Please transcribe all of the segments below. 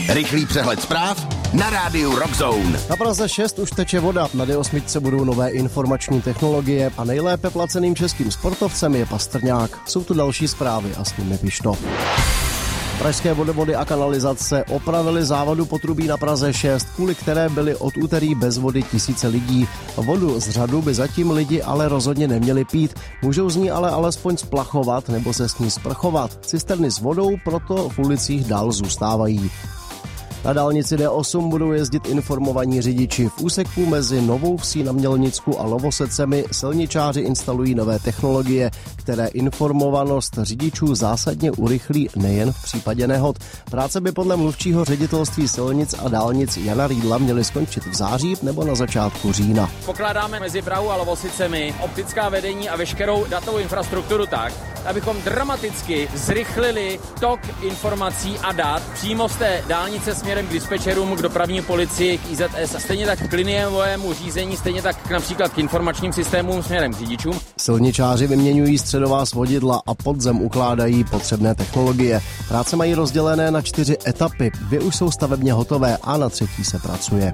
Rychlý přehled zpráv na rádiu Rockzone. Na Praze 6 už teče voda, na D8 budou nové informační technologie a nejlépe placeným českým sportovcem je Pastrňák. Jsou tu další zprávy a s nimi Pišto. Pražské vodovody a kanalizace opravili závadu potrubí na Praze 6, kvůli které byly od úterý bez vody tisíce lidí. Vodu z řadu by zatím lidi ale rozhodně neměli pít. Můžou z ní ale alespoň splachovat nebo se s ní sprchovat. Cisterny s vodou proto v ulicích dál zůstávají. Na dálnici D8 budou jezdit informovaní řidiči. V úseku mezi Novou Vsí na Mělnicku a Lovosecemi silničáři instalují nové technologie, které informovanost řidičů zásadně urychlí nejen v případě nehod. Práce by podle mluvčího ředitelství silnic a dálnic Jana Rýdla měly skončit v září nebo na začátku října. Pokládáme mezi Prahou a Lovosicemi optická vedení a veškerou datovou infrastrukturu tak, abychom dramaticky zrychlili tok informací a dat přímo z té dálnice směrem k dispečerům, k dopravní policii, k IZS a stejně tak k liniovému řízení, stejně tak například k informačním systémům směrem k řidičům. Silničáři vyměňují středová svodidla a pod zem ukládají potřebné technologie. Práce mají rozdělené na 4 etapy, 2 už jsou stavebně hotové a na 3. se pracuje.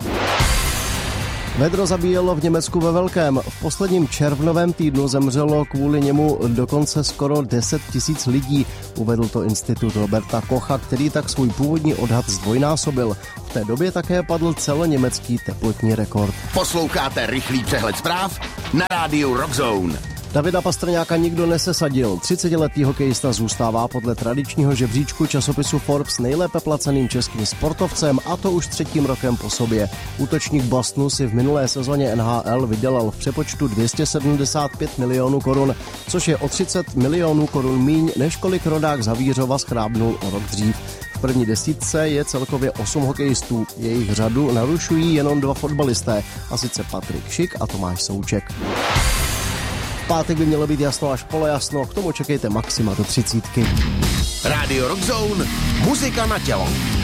Vedro zabíjelo v Německu ve velkém. V posledním červnovém týdnu zemřelo kvůli němu dokonce skoro 10 000 lidí, uvedl to institut Roberta Kocha, který tak svůj původní odhad zdvojnásobil. V té době také padl celoněmecký teplotní rekord. Posloucháte rychlý přehled zpráv na rádiu Rockzone. Davida Pastrňáka nikdo nesesadil. 30letý hokejista zůstává podle tradičního žebříčku časopisu Forbes nejlépe placeným českým sportovcem, a to už 3. rokem po sobě. Útočník Bostonu si v minulé sezóně NHL vydělal v přepočtu 275 milionů korun, což je o 30 milionů korun míň, než kolik rodák z Havířova schrábnul o rok dřív. V první desítce je celkově 8 hokejistů. Jejich řadu narušují jenom 2 fotbalisté, a sice Patrik Šik a Tomáš Souček. V pátek by mělo být jasno až polojasno, k tomu čekejte maxima do 30. Rádio Rockzone, muzika na tělo.